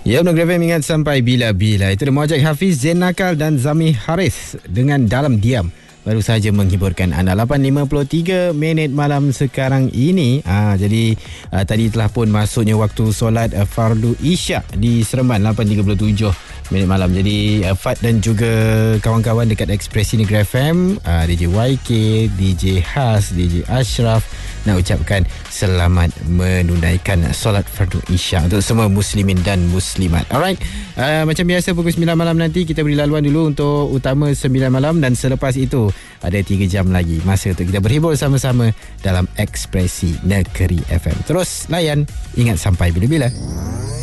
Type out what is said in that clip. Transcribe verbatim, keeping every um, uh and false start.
Ya, Negeri F M ingat sampai bila-bila. Itu dia Muajak Hafiz, Zain Nakal dan Zami Haris dengan Dalam Diam. Baru saja menghiburkan anda. Lapan lima puluh tiga minit malam sekarang ini. Ah, jadi ah, tadi telah pun masuknya waktu solat ah, Fardu Isyak di Seremban. Lapan tiga puluh tujuh minit malam. Jadi ah, Fat dan juga kawan-kawan dekat Ekspresi Negeri F M, ah, D J Y K, D J Has, D J Ashraf nak ucapkan selamat menunaikan solat Fardu Isyak untuk semua muslimin dan muslimat. Alright, uh, macam biasa pukul sembilan malam nanti kita beri laluan dulu untuk utama sembilan malam, dan selepas itu ada tiga jam lagi masa untuk kita berhibur sama-sama dalam Ekspresi Negeri F M. Terus layan, ingat sampai bila-bila.